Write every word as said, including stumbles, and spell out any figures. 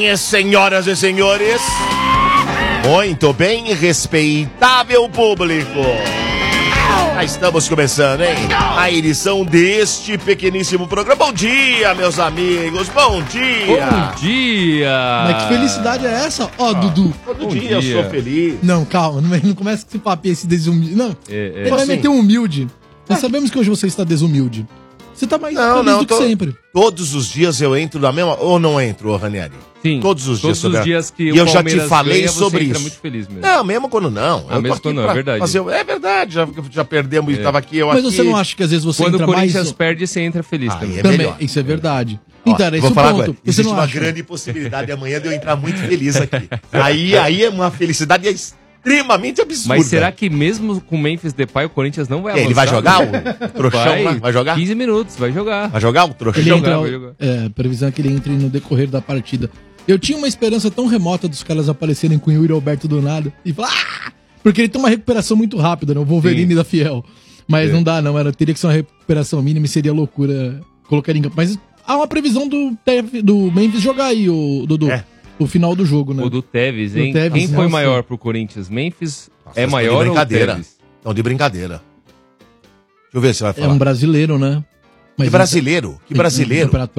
bem, senhoras e senhores? Muito bem, respeitável público. Já estamos começando, hein? A edição deste pequeníssimo programa. Bom dia, meus amigos. Bom dia. Bom dia. Mas que felicidade é essa? Ó, oh, Dudu. Todo dia, dia eu sou feliz. Não, calma. Não, não começa com esse papinho, esse desumilde. Não. É, é. Ele vai assim? meter um humilde. Nós sabemos que hoje você está desumilde. Você tá mais não, feliz não, do tô, que sempre. Todos os dias eu entro na mesma... Ou não entro, ô Ranieri? Sim. Todos os dias. Todos os dias que e o eu já te Palmeiras falei ganha, sobre você isso. entra muito feliz mesmo. Não, mesmo quando não. Ah, mesmo quando não, é verdade. Fazer... É verdade, já, já perdemos e é. tava aqui, eu Mas aqui. você não acha que às vezes você quando entra o Corinthians mais... perde, você entra feliz ah, também. É também, melhor. isso é verdade. Ó, então, era esse vou o falar ponto. agora. Você Existe não uma acha? grande possibilidade amanhã de eu entrar muito feliz aqui. aí, aí é uma felicidade extremamente absurda. Mas será que mesmo com o Memphis Depay o Corinthians não vai avançar? Ele vai jogar o trouxão vai, lá? Vai jogar? quinze minutos, vai jogar. Vai jogar o trouxão? Ele entra, jogar, vai jogar. É, previsão é que ele entre no decorrer da partida. Eu tinha uma esperança tão remota dos caras aparecerem com o Yuri Alberto do nada e falar, ah! Porque ele tem uma recuperação muito rápida, né? O Wolverine Sim. da Fiel. Mas é. não dá, não. Era, teria que ser uma recuperação mínima e seria loucura colocar ele em campo. Mas há uma previsão do, do Memphis jogar aí, o Dudu. É. O final do jogo, né? O do Tevez, hein? Do Tevez, Quem foi nossa. maior pro Corinthians? Memphis Nossa, é maior ou o Tevez? Não, de brincadeira. Deixa eu ver se vai falar. É um brasileiro, né? Mas que brasileiro? Que brasileiro?